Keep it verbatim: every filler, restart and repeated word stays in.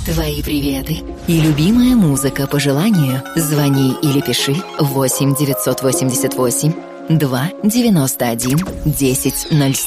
Твои приветы и любимая музыка по желанию. Звони или пиши восемь девятьсот восемьдесят восемь два девяносто один десять ноль семь.